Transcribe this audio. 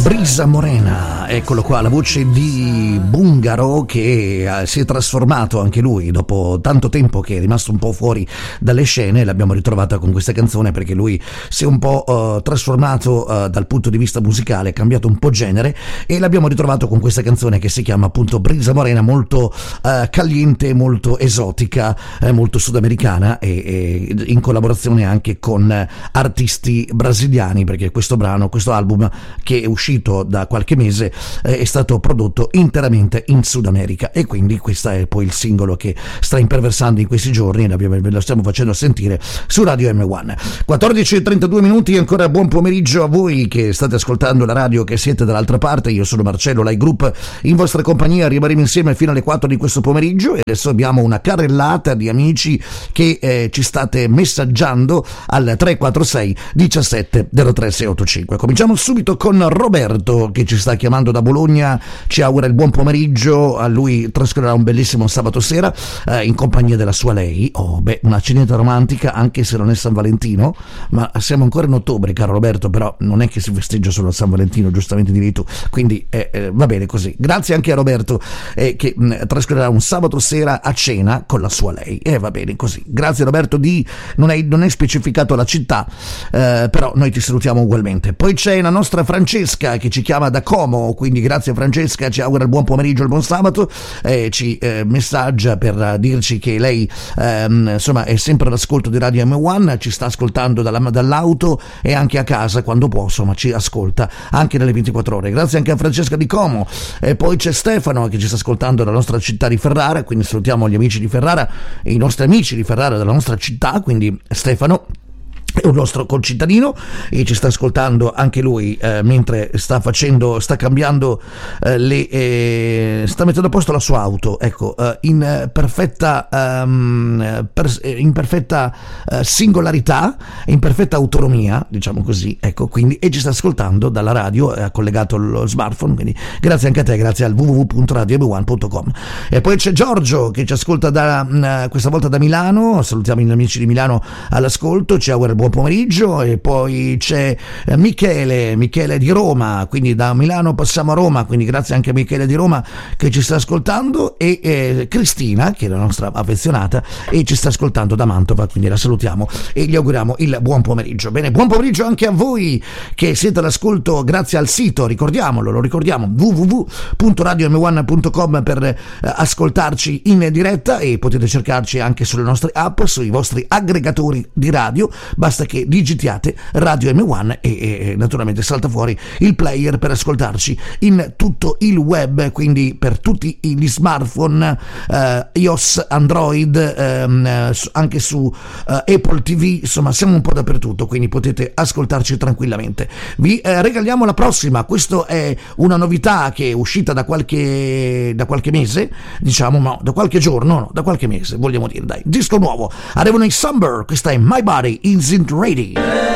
Brisa Morena, eccolo qua, la voce di Bungaro che si è trasformato anche lui dopo tanto tempo che è rimasto un po' fuori dalle scene. L'abbiamo ritrovata con questa canzone perché lui si è un po' trasformato dal punto di vista musicale, ha cambiato un po' genere e l'abbiamo ritrovato con questa canzone che si chiama appunto Brisa Morena, molto caliente, molto esotica, molto sudamericana e in collaborazione anche con artisti brasiliani, perché questo brano, questo album che è uscito da qualche mese è stato prodotto interamente in Sud America e quindi questo è poi il singolo che sta imperversando in questi giorni e ve lo stiamo facendo sentire su Radio M1. 14:32 minuti, ancora buon pomeriggio a voi che state ascoltando la radio, che siete dall'altra parte. Io sono Marcello Lai Group, in vostra compagnia rimarremo insieme fino alle 4 di questo pomeriggio e adesso abbiamo una carrellata di amici che ci state messaggiando al 346 17 03 685. Cominciamo subito con Roberto che ci sta chiamando da Bologna, ci augura il buon pomeriggio, a lui trascorrerà un bellissimo sabato sera in compagnia della sua lei. Una cenetta romantica anche se non è San Valentino, ma siamo ancora in ottobre, caro Roberto, però non è che si festeggia solo a San Valentino, giustamente dirai tu, quindi va bene così. Grazie anche a Roberto che trascorrerà un sabato sera a cena con la sua lei e va bene così. Grazie Roberto, non hai specificato la città, però noi ti salutiamo ugualmente. Poi c'è la nostra Francesca che ci chiama da Como, quindi grazie Francesca, ci augura il buon pomeriggio, il buon sabato, ci messaggia per dirci che lei insomma è sempre all'ascolto di Radio M1, ci sta ascoltando dall'auto e anche a casa quando può, insomma ci ascolta anche nelle 24 ore. Grazie anche a Francesca di Como. E poi c'è Stefano che ci sta ascoltando dalla nostra città di Ferrara, quindi salutiamo gli amici di Ferrara e i nostri amici di Ferrara della nostra città, quindi Stefano è un nostro concittadino e ci sta ascoltando anche lui mentre sta cambiando sta mettendo a posto la sua auto, ecco, in perfetta singolarità, in perfetta autonomia, diciamo così, ecco, quindi, e ci sta ascoltando dalla radio, ha collegato lo smartphone, quindi grazie anche a te, grazie al www.radiom1.com. E poi c'è Giorgio che ci ascolta questa volta da Milano, salutiamo gli amici di Milano all'ascolto, ci augura buon pomeriggio. E poi c'è Michele di Roma, quindi da Milano passiamo a Roma, quindi grazie anche a Michele di Roma che ci sta ascoltando, e Cristina che è la nostra affezionata e ci sta ascoltando da Mantova, quindi la salutiamo e gli auguriamo il buon pomeriggio. Bene, buon pomeriggio anche a voi che siete all'ascolto grazie al sito, lo ricordiamo, www.radiom1.com per ascoltarci in diretta, e potete cercarci anche sulle nostre app, sui vostri aggregatori di radio, basta che digitiate Radio M1 e naturalmente salta fuori il player per ascoltarci in tutto il web, quindi per tutti gli smartphone, iOS, Android, anche su Apple TV, insomma siamo un po' dappertutto, quindi potete ascoltarci tranquillamente. Vi regaliamo la prossima, questa è una novità che è uscita da qualche mese, diciamo, no, da qualche giorno, no, da qualche mese vogliamo dire, dai, disco nuovo, arrivano i Summer, questa è My Body Isn't Ready.